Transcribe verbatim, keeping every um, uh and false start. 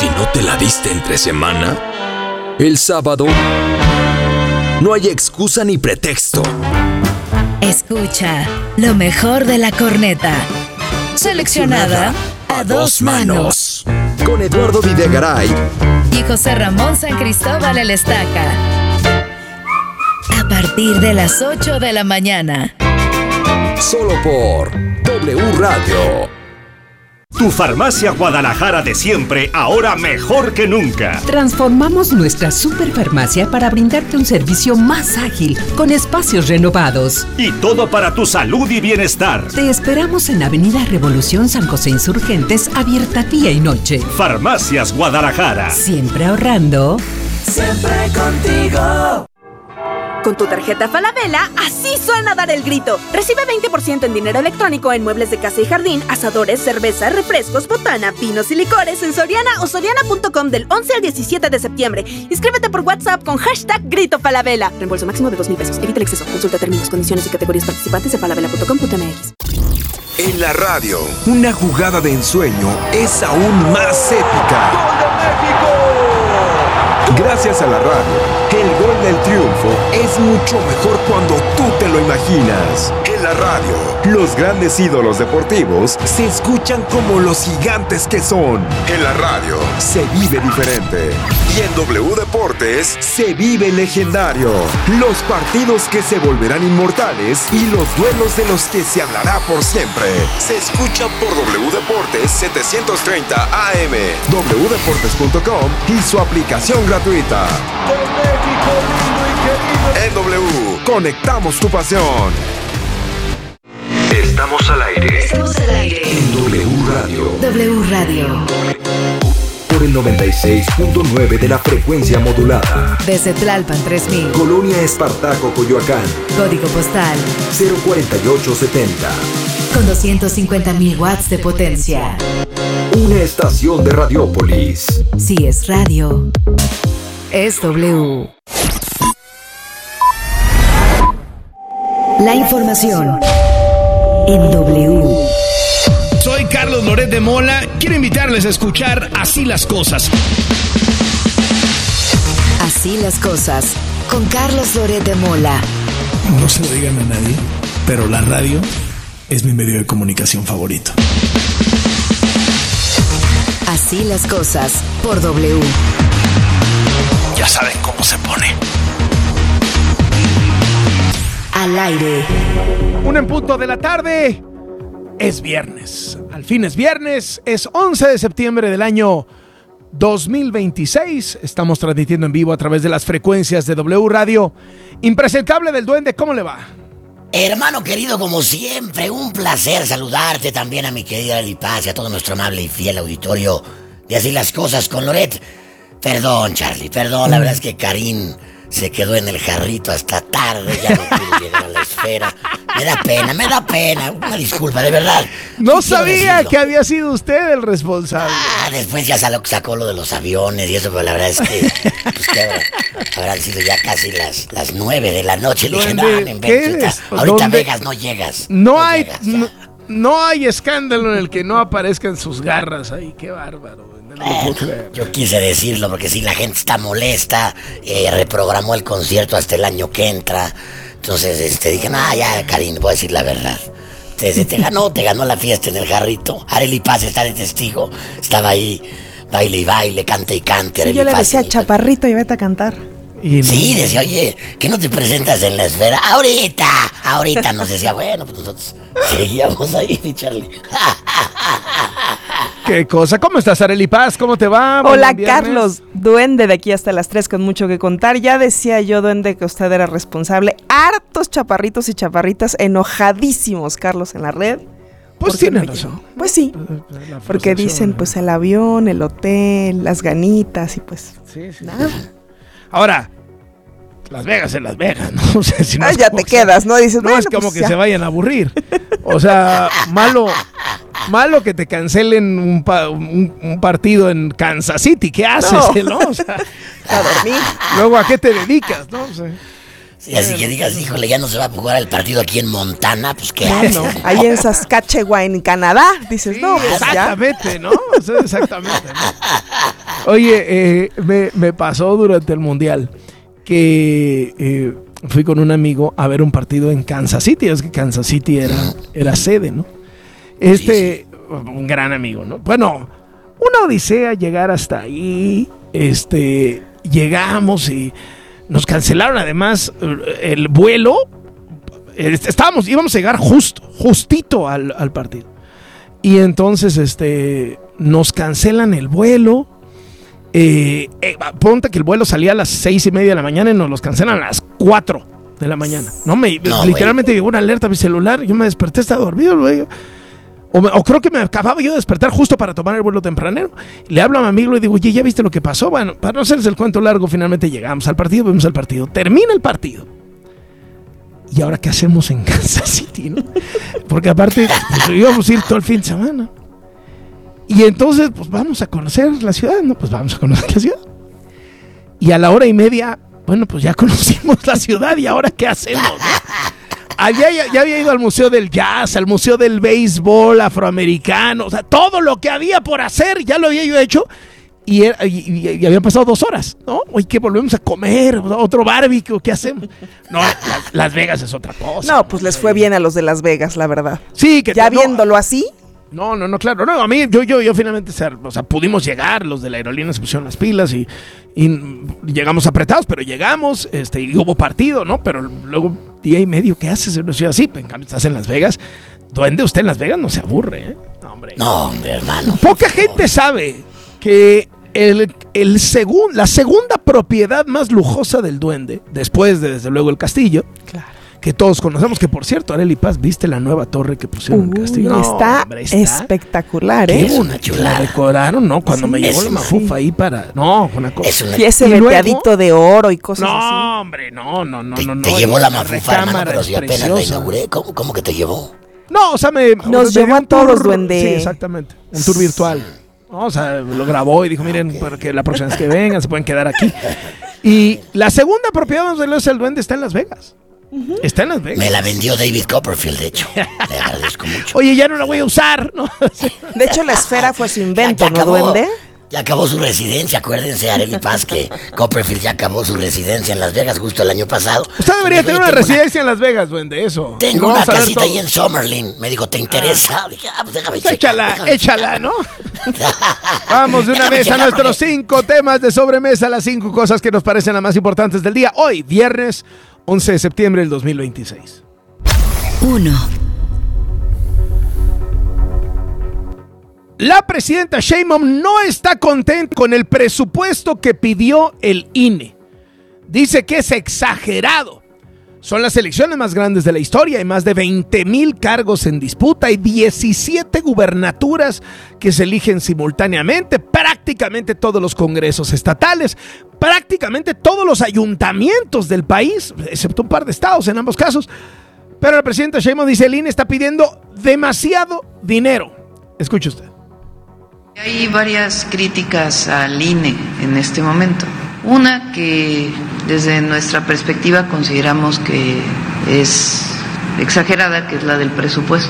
Si no te la diste entre semana, el sábado no hay excusa ni pretexto. Escucha lo mejor de la corneta, seleccionada a dos manos, con Eduardo Videgaray y José Ramón San Cristóbal el Estaca. A partir de las ocho de la mañana. Solo por W Radio. Tu farmacia Guadalajara de siempre, ahora mejor que nunca. Transformamos nuestra superfarmacia para brindarte un servicio más ágil, con espacios renovados. Y todo para tu salud y bienestar. Te esperamos en Avenida Revolución San José Insurgentes, abierta día y noche. Farmacias Guadalajara. Siempre ahorrando. Siempre contigo. Con tu tarjeta Falabella, así suena dar el grito. Recibe veinte por ciento en dinero electrónico en muebles de casa y jardín, asadores, cerveza, refrescos, botana, vinos y licores en Soriana o soriana punto com del once al diecisiete de septiembre. Inscríbete por WhatsApp con hashtag Grito Falabella. Reembolso máximo de dos mil pesos. Evita el exceso. Consulta términos, condiciones y categorías participantes en falabella punto com punto m x. En la radio, una jugada de ensueño es aún más épica. ¡Gol de México! Gracias a la radio, el gol del triunfo es mucho mejor cuando tú te lo imaginas. En la radio, los grandes ídolos deportivos se escuchan como los gigantes que son. En la radio, se vive diferente. Y en W Deportes, se vive legendario. Los partidos que se volverán inmortales y los duelos de los que se hablará por siempre. Se escucha por W Deportes setecientos treinta A M, w deportes punto com y su aplicación gratuita. En W, conectamos tu pasión. Estamos al aire. Estamos al aire. En W Radio. W Radio. Por el noventa y seis punto nueve de la frecuencia modulada. Desde Tlalpan tres mil. Colonia Espartaco, Coyoacán. Código postal cero cuarenta y ocho setenta. Con doscientos cincuenta mil watts de potencia. Una estación de Radiópolis. Si es radio, es W. La información en W. Soy Carlos Loret de Mola. Quiero invitarles a escuchar Así las Cosas. Así las Cosas, con Carlos Loret de Mola. No se lo digan a nadie, pero la radio es mi medio de comunicación favorito. Así las Cosas, por W. Ya saben cómo se pone. Al aire. Un en punto de la tarde. Es viernes. Al fin es viernes. Es once de septiembre del año dos mil veintiséis. Estamos transmitiendo en vivo a través de las frecuencias de W Radio. Impresentable del Duende, ¿cómo le va? Hermano querido, como siempre, un placer saludarte también a mi querida Lili Paz y a todo nuestro amable y fiel auditorio de Así las Cosas con Loret. Perdón, Charlie, perdón, la verdad es que Karim se quedó en el jarrito hasta tarde, ya no pudo llegar a la esfera. Me da pena, me da pena, una disculpa, de verdad. No sabía decirlo. Que había sido usted el responsable. Ah, después ya sacó, sacó lo de los aviones y eso, pero la verdad es que, pues que habrá, habrán sido ya casi las, las nueve de la noche. Le dije, no, no inventes, ahorita Vegas no llegas. No, no hay, llegas, no, no hay escándalo en el que no aparezcan sus garras ahí, qué bárbaro. No bueno, yo quise decirlo porque si la gente está molesta, eh, reprogramó el concierto hasta el año que entra. Entonces este, dije, no, ya, Karim, voy a decir la verdad. Te, te ganó, te ganó la fiesta en el jarrito. Arely Paz está de testigo. Estaba ahí, baile y baile, cante y cante. Sí, yo le decía, chaparrito, y vete a cantar. Y sí, decía, oye, ¿qué no te presentas en la esfera? Ahorita, ahorita nos decía, bueno, pues nosotros seguíamos ahí, mi Charlie. ¿Qué cosa? ¿Cómo estás, Arely Paz? ¿Cómo te va? Hola, Carlos, Duende, de aquí hasta las tres con mucho que contar. Ya decía yo, Duende, que usted era responsable. Hartos chaparritos y chaparritas enojadísimos, Carlos, en la red. Pues tienen razón. Pues sí, porque dicen, pues el avión, el hotel, las ganitas y pues sí, sí, nada. Sí. Ahora, Las Vegas en Las Vegas, ¿no? O sea, si no ah, ya te quedas, ¿no? Dices, no bueno, es como pues que ya. se vayan a aburrir. O sea, malo, malo que te cancelen un, pa, un, un partido en Kansas City. ¿Qué haces, no? ¿no? O sea, a dormir. Luego, ¿a qué te dedicas, no? O sea, sí, así que digas, híjole, ya no se va a jugar el partido aquí en Montana, pues ¿qué haces? No, ahí en Saskatchewan, en Canadá, dices, sí, no, pues exactamente, ya. ¿no? O sea, exactamente, ¿no? Oye, eh, me, me pasó durante el Mundial que eh, fui con un amigo a ver un partido en Kansas City. Es que Kansas City era, era sede, ¿no? Este, un gran amigo, ¿no? Bueno, una odisea llegar hasta ahí. Este, llegamos y nos cancelaron además el vuelo. Estábamos, íbamos a llegar justo, justito al, al partido. Y entonces, este, nos cancelan el vuelo. Eh, eh, ponte que el vuelo salía a las seis y media de la mañana y nos los cancelan a las cuatro de la mañana. No, me, no, literalmente llegó una alerta a mi celular. Yo me desperté, estaba dormido, güey. O, me, o creo que me acababa yo de despertar justo para tomar el vuelo tempranero. Le hablo a mi amigo y digo, oye, ¿ya viste lo que pasó? Bueno, para no hacerles el cuento largo, finalmente llegamos al partido, vemos el partido. Termina el partido. ¿Y ahora qué hacemos en Kansas City, no? Porque aparte, pues, íbamos a ir todo el fin de semana. Y entonces, pues vamos a conocer la ciudad, ¿no? Pues vamos a conocer la ciudad. Y a la hora y media, bueno, pues ya conocimos la ciudad y ahora qué hacemos, ¿no? Allá ya, ya había ido al Museo del Jazz, al Museo del Béisbol Afroamericano, o sea, todo lo que había por hacer ya lo había yo hecho. Y, era, y, y habían pasado dos horas, ¿no? Oye, ¿qué volvemos a comer? ¿Otro barbecue? ¿Qué hacemos? No, Las, Las Vegas es otra cosa. No, pues les fue bien a los de Las Vegas, la verdad. Sí, que ya no, viéndolo así. No, no, no, claro. No, a mí, yo, yo, yo finalmente, o sea, pudimos llegar, los de la aerolínea se pusieron las pilas y, y llegamos apretados, pero llegamos, este, y hubo partido, ¿no? Pero luego, día y medio, ¿qué haces en una ciudad así? En cambio, estás en Las Vegas. Duende, usted en Las Vegas no se aburre, ¿eh? No, hombre. No, hombre, hermano. Poca gente sabe que el, el segun, la segunda propiedad más lujosa del Duende, después de, desde luego, el castillo, claro, que todos conocemos, que por cierto, Arely Paz, ¿viste la nueva torre que pusieron en el castillo? No, está, hombre, está espectacular, ¿eh? Qué una chulada. La decoraron, ¿no? Cuando sí, me llegó la mafufa sí. ahí para... No, una cosa. Es una... Y ese ¿Y veteadito luego? de oro y cosas no, así. No, hombre, no, no, no, te, no. Te no, llevó la mafufa, hermano, pero si apenas la inauguré. ¿Cómo, ¿Cómo que te llevó? No, o sea, me... Nos llevó a todos, Duende. Sí, exactamente. Un tour virtual. No, o sea, lo grabó y dijo, miren, okay, para que la próxima vez que vengan se pueden quedar aquí. Y la segunda propiedad más valiosa del Duende está en Las Vegas. Uh-huh. Está en Las Vegas. Me la vendió David Copperfield, de hecho. Le agradezco mucho. Oye, ya no la voy a usar, ¿no? De hecho, la esfera fue su invento, ya, ya ¿no, Duende? Ya acabó su residencia, acuérdense, Arely Paz, que Copperfield ya acabó su residencia en Las Vegas justo el año pasado. Usted debería tener una residencia una... en Las Vegas, Duende, eso. Tengo una casita ahí en Summerlin. Me dijo, ¿te interesa? Ah. Dije, ah, pues déjame checar. Échala, déjame échala, checar. ¿no? Vamos de una vez a nuestros cinco temas de sobremesa, las cinco cosas que nos parecen las más importantes del día. Hoy, viernes once de septiembre del dos mil veintiséis. uno. La presidenta Sheinbaum no está contenta con el presupuesto que pidió el I N E. Dice que es exagerado. Son las elecciones más grandes de la historia. Hay más de veinte mil cargos en disputa. Hay diecisiete gubernaturas que se eligen simultáneamente. Prácticamente todos los congresos estatales. Prácticamente todos los ayuntamientos del país, excepto un par de estados en ambos casos. Pero la presidenta Sheinbaum dice el I N E está pidiendo demasiado dinero. Escuche usted. Hay varias críticas al I N E en este momento. Una que desde nuestra perspectiva consideramos que es exagerada, que es la del presupuesto.